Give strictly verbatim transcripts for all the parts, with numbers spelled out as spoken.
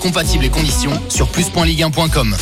Compatibles et conditions sur plus point ligue un point com.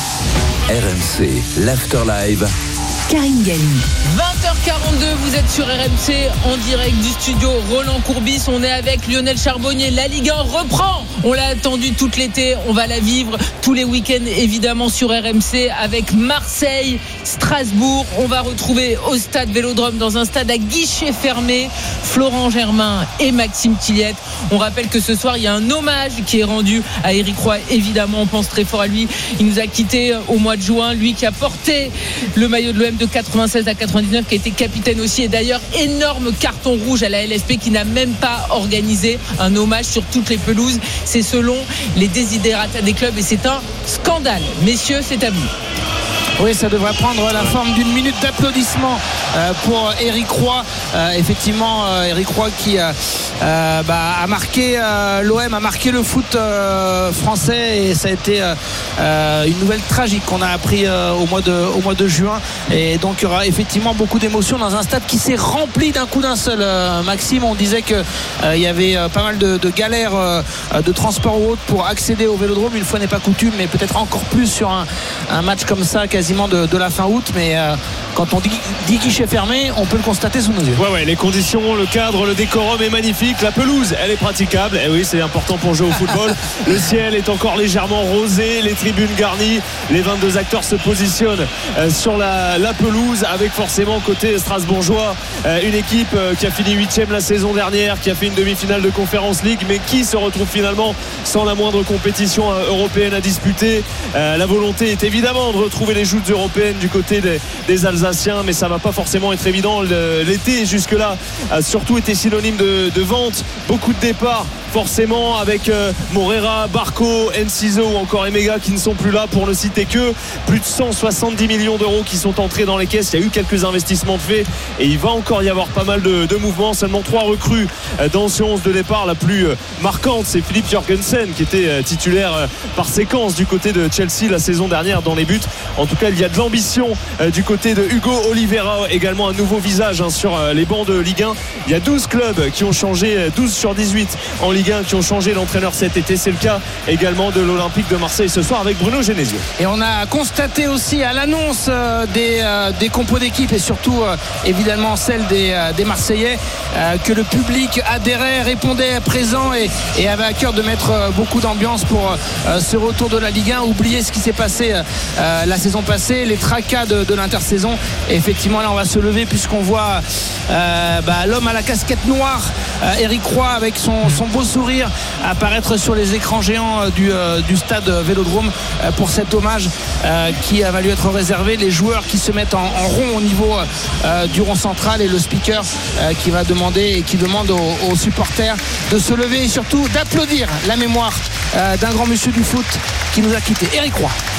R M C, l'Afterlive. Karine Galli. vingt heures quarante-deux, vous êtes sur R M C en direct du studio Roland Courbis. On est avec Lionel Charbonnier. La Ligue un reprend. On l'a attendu tout l'été. On va la vivre tous les week-ends évidemment sur R M C avec Marseille, Strasbourg. On va retrouver au stade Vélodrome, dans un stade à guichet fermé, Florent Germain et Maxime Tilliette. On rappelle que ce soir il y a un hommage qui est rendu à Éric Roy. Évidemment, on pense très fort à lui. Il nous a quittés au mois de juin. Lui qui a porté le maillot de l'O M de quatre-vingt-seize à quatre-vingt-dix-neuf, qui a été capitaine aussi, et d'ailleurs énorme carton rouge à la L F P, qui n'a même pas organisé un hommage sur toutes les pelouses. C'est selon les desiderata des clubs et c'est un scandale. Messieurs, c'est à vous. Oui, ça devrait prendre la forme d'une minute d'applaudissement euh, pour Éric Roy. Euh, effectivement, euh, Éric Roy qui euh, euh, bah, a marqué euh, l'O M, a marqué le foot euh, français, et ça a été euh, euh, une nouvelle tragique qu'on a appris euh, au mois de au mois de juin. Et donc il y aura effectivement beaucoup d'émotions dans un stade qui s'est rempli d'un coup d'un seul. Euh, Maxime, on disait que euh, il y avait euh, pas mal de, de galères euh, de transport ou autre pour accéder au Vélodrome. Une fois n'est pas coutume, mais peut-être encore plus sur un, un match comme ça, quasi De, de la fin août, mais euh, quand on dit, dit guichet fermé, on peut le constater sous nos yeux. Ouais, ouais, les conditions, le cadre, le décorum est magnifique. La pelouse, elle est praticable. Et oui, c'est important pour jouer au football. Le ciel est encore légèrement rosé, les tribunes garnies. Les vingt-deux acteurs se positionnent euh, sur la, la pelouse, avec forcément côté strasbourgeois euh, une équipe euh, qui a fini huitième la saison dernière, qui a fait une demi-finale de Conference League, mais qui se retrouve finalement sans la moindre compétition euh, européenne à disputer. Euh, la volonté est évidemment de retrouver les joutes européennes du côté des, des Alsaciens, mais ça va pas forcément être évident. L'été jusque-là a surtout été synonyme de, de vente, beaucoup de départs forcément, avec euh, Morera, Barco, Enciso ou encore Emega qui ne sont plus là, pour ne citer que. Plus de cent soixante-dix millions d'euros qui sont entrés dans les caisses. Il y a eu quelques investissements de fait et il va encore y avoir pas mal de, de mouvements. Seulement trois recrues euh, dans ce onze de départ. La plus euh, marquante, c'est Philippe Jorgensen, qui était euh, titulaire euh, par séquence du côté de Chelsea la saison dernière dans les buts. En tout cas, il y a de l'ambition euh, du côté de Hugo Oliveira, également un nouveau visage hein, sur euh, les bancs de Ligue un. Il y a douze clubs qui ont changé, douze sur dix-huit en Ligue un, qui ont changé l'entraîneur cet été. C'est le cas également de l'Olympique de Marseille ce soir avec Bruno Genesio. Et on a constaté aussi à l'annonce euh, des, euh, des compos d'équipe, et surtout euh, évidemment celle des, euh, des Marseillais, euh, que le public adhérait, répondait présent, et, et avait à cœur de mettre euh, beaucoup d'ambiance pour euh, ce retour de la Ligue un. Oubliez ce qui s'est passé euh, la saison passée, les tracas de, de l'intersaison. Et effectivement là on va se lever, puisqu'on voit euh, bah, l'homme à la casquette noire, euh, Éric Roy, avec son, son beau sourire, apparaître sur les écrans géants euh, du, euh, du stade Vélodrome euh, pour cet hommage euh, qui va lui être réservé. Les joueurs qui se mettent en, en rond au niveau euh, du rond central, et le speaker euh, qui va demander et qui demande aux, aux supporters de se lever et surtout d'applaudir la mémoire euh, d'un grand monsieur du foot qui nous a quittés, Éric Roy.